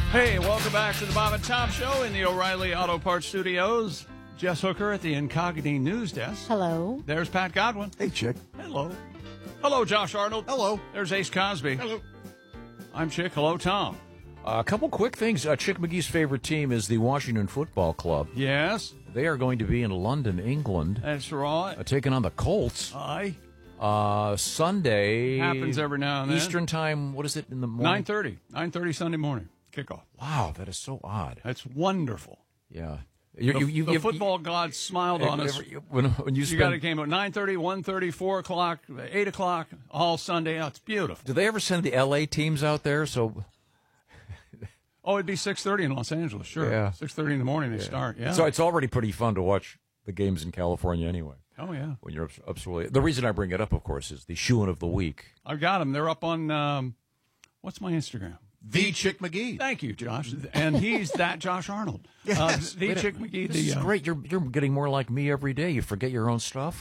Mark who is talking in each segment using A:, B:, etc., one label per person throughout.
A: Hey, welcome back to the Bob and Tom Show in the O'Reilly Auto Parts Studios. Jess Hooker at the Incognito News Desk.
B: Hello.
A: There's Pat Godwin.
C: Hey, Chick.
A: Hello. Hello, Josh Arnold.
C: Hello.
A: There's Ace Cosby.
C: Hello.
A: I'm Chick. Hello, Tom.
D: A couple quick things. Chick McGee's favorite team is the Washington Football Club.
A: Yes.
D: They are going to be in London, England,
A: That's right.
D: taking on the Colts.
A: Aye.
D: Sunday.
A: Happens every now and then.
D: Eastern time, what is it in the morning?
A: 9:30. 9:30 Sunday morning. Kickoff.
D: Wow, that is so odd.
A: That's wonderful.
D: Yeah.
A: The football gods smiled on us.
D: When you
A: You got a game at 9:30, 1:30, 4 o'clock, 8 o'clock, all Sunday. Oh, it's beautiful.
D: Do they ever send the L.A. teams out there? So.
A: Oh, it'd be 6:30 in Los Angeles, sure.
D: Yeah.
A: 6:30 in the morning they start, yeah.
D: So it's already pretty fun to watch the games in California anyway.
A: Oh, yeah.
D: When you're up so late. The reason I bring it up, of course, is the shoe-in of the week.
A: I've got them. They're up on, what's my Instagram?
C: The Chick McGee.
A: Thank you, Josh. And he's that Josh Arnold.
C: Yes.
A: The Chick McGee.
D: This is great. You're getting more like me every day. You forget your own stuff.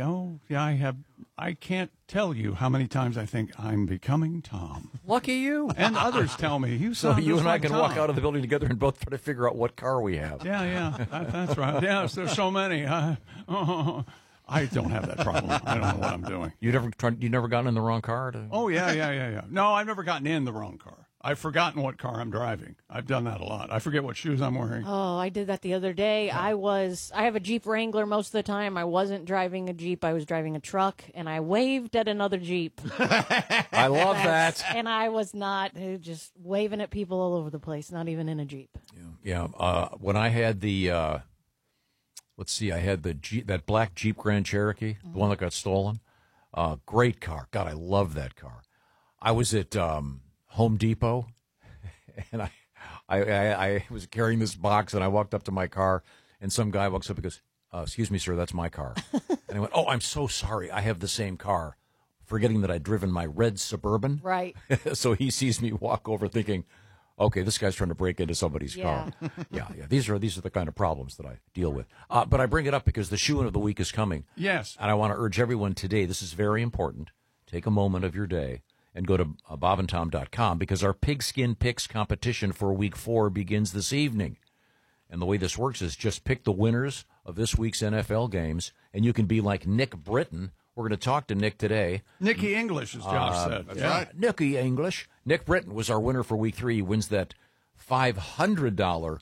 A: I can't tell you how many times I think I'm becoming Tom.
D: Lucky you.
A: And others tell me, you
D: So
A: sound
D: you
A: just
D: and I
A: like
D: can
A: Tom.
D: walk out of the building together and both try to figure out what car we have.
A: Yeah, that's right. Yes, there's so many. I don't have that problem. I don't know what I'm doing.
D: You never gotten in the wrong car?
A: Oh, yeah. No, I've never gotten in the wrong car. I've forgotten what car I'm driving. I've done that a lot. I forget what shoes I'm wearing.
B: Oh, I did that the other day. I have a Jeep Wrangler most of the time. I wasn't driving a Jeep. I was driving a truck, and I waved at another Jeep.
D: I love that.
B: And I was not just waving at people all over the place, not even in a Jeep.
D: Yeah. When I had the, I had the Jeep, that black Jeep Grand Cherokee, the one that got stolen. Great car. God, I love that car. I was at Home Depot, and I was carrying this box, and I walked up to my car, and some guy walks up and goes, "Excuse me, sir, that's my car." And I went, "Oh, I'm so sorry. I have the same car," forgetting that I'd driven my red Suburban.
B: Right.
D: So he sees me walk over, thinking, "Okay, this guy's trying to break into somebody's car." Yeah. These are the kind of problems that I deal with. But I bring it up because the shoe-in of the week is coming.
A: Yes.
D: And I want to urge everyone today, this is very important, take a moment of your day and go to bobandtom.com because our Pigskin Picks competition for Week 4 begins this evening. And the way this works is just pick the winners of this week's NFL games, and you can be like Nick Britton. We're going to talk to Nick today.
A: Nicky English, as Josh said.
C: That's
A: Yeah.
C: right.
D: Nicky English. Nick Britton was our winner for Week 3. He wins that $500